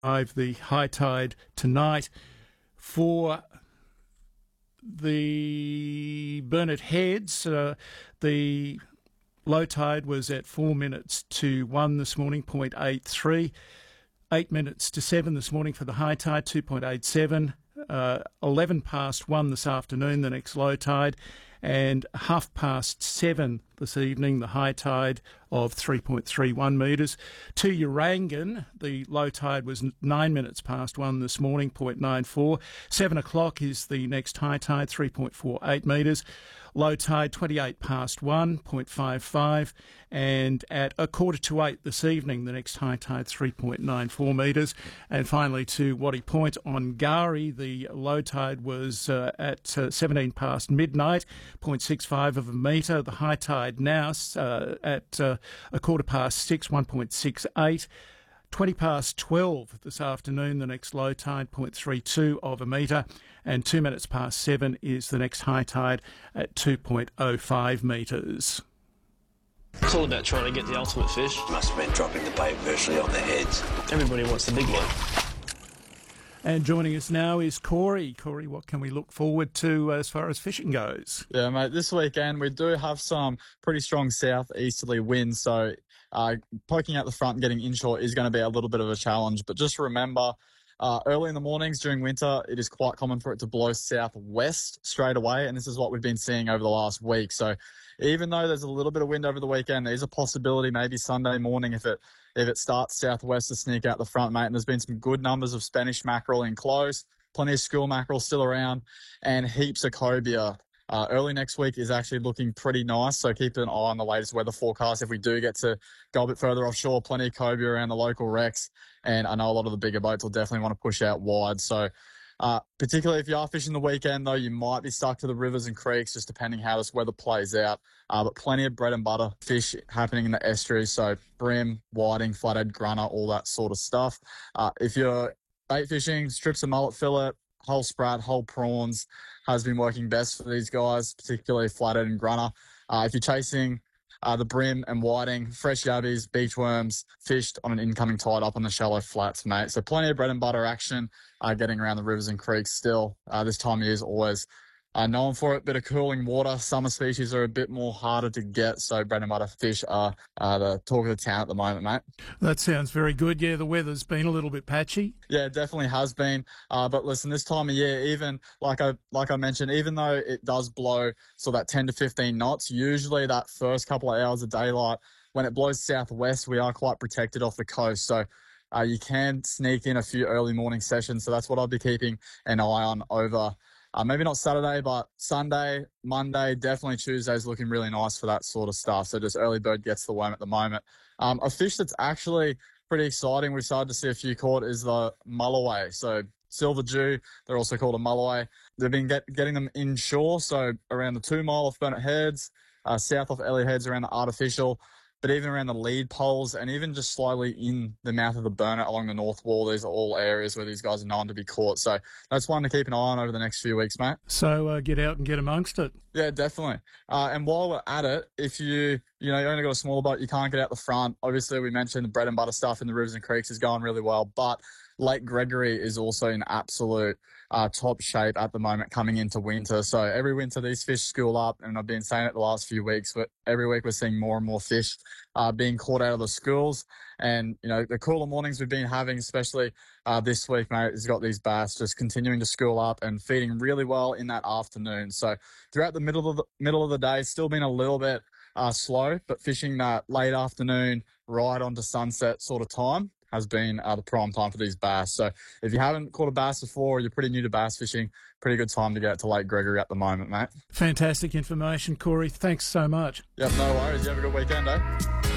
the high tide tonight. For the Burnett Heads, the low tide was at 4 minutes to 1 this morning, 0.83. 8 minutes to 7 this morning for the high tide, 2.87. 11 past 1 this afternoon, the next low tide, and 7:30 this evening, the high tide of 3.31 metres. To Urangan, the low tide was 9 minutes past 1 this morning, 0.94. 7 o'clock is the next high tide, 3.48 metres. Low tide 28 past 1, 0.55, and at 7:45 this evening, the next high tide 3.94 metres. And finally to Waddy Point on Gari, the low tide was at 17 past midnight, 0.65 of a metre. The high tide now at 6:15, 1.68. 20 past 12 this afternoon, the next low tide, 0.32 of a metre, and 2 minutes past 7 is the next high tide at 2.05 metres. It's all about trying to get the ultimate fish. Must have been dropping the bait virtually on their heads. Everybody wants the big one. And joining us now is Corey. Corey, what can we look forward to as far as fishing goes? Yeah, mate, this weekend we do have some pretty strong southeasterly winds, so poking out the front and getting inshore is going to be a little bit of a challenge. But just remember, early in the mornings during winter, it is quite common for it to blow southwest straight away, and this is what we've been seeing over the last week. So even though there's a little bit of wind over the weekend, there's a possibility maybe Sunday morning if it starts southwest to sneak out the front, mate. And there's been some good numbers of Spanish mackerel in close, plenty of school mackerel still around, and heaps of cobia. Early next week is actually looking pretty nice, so keep an eye on the latest weather forecast. If we do get to go a bit further offshore, plenty of cobia around the local wrecks, and I know a lot of the bigger boats will definitely want to push out wide. So particularly if you are fishing the weekend, though, you might be stuck to the rivers and creeks, just depending how this weather plays out. But plenty of bread and butter fish happening in the estuaries, so bream, whiting, flathead, grunner, all that sort of stuff. If you're bait fishing, strips of mullet fillet, whole sprat, whole prawns has been working best for these guys, particularly flathead and grunner. If you're chasing the bream and whiting, fresh yabbies, beachworms, fished on an incoming tide up on the shallow flats, mate. So plenty of bread and butter action getting around the rivers and creeks still. This time of year is always known for it. Bit of cooling water. Summer species are a bit more harder to get, so bread and butter fish are the talk of the town at the moment, mate. That sounds very good. Yeah, the weather's been a little bit patchy. Yeah, it definitely has been. But listen, this time of year, even like I mentioned, even though it does blow so that 10 to 15 knots, usually that first couple of hours of daylight, when it blows southwest, we are quite protected off the coast. So you can sneak in a few early morning sessions. So that's what I'll be keeping an eye on over maybe not Saturday, but Sunday, Monday, definitely Tuesday's looking really nice for that sort of stuff. So just early bird gets the worm at the moment. A fish that's actually pretty exciting, we've started to see a few caught, is the mulloway. So silver dew, they're also called a mulloway. They've been getting them inshore, so around the 2 mile off Burnett Heads, south off Elliot Heads around the artificial, but even around the lead poles and even just slightly in the mouth of the Burnett along the north wall, these are all areas where these guys are known to be caught. So that's one to keep an eye on over the next few weeks, mate. So get out and get amongst it. Yeah, definitely. And while we're at it, if you only got a smaller boat, you can't get out the front. Obviously, we mentioned the bread and butter stuff in the rivers and creeks is going really well, but Lake Gregory is also in absolute top shape at the moment coming into winter. So every winter these fish school up, and I've been saying it the last few weeks, but every week we're seeing more and more fish being caught out of the schools. And, the cooler mornings we've been having, especially this week, mate, has got these bass just continuing to school up and feeding really well in that afternoon. So throughout the middle of the day, still been a little bit slow, but fishing that late afternoon right onto sunset sort of time has been the prime time for these bass. So if you haven't caught a bass before, or you're pretty new to bass fishing, pretty good time to get to Lake Gregory at the moment, mate. Fantastic information, Corey. Thanks so much. Yep, no worries. You have a good weekend, eh?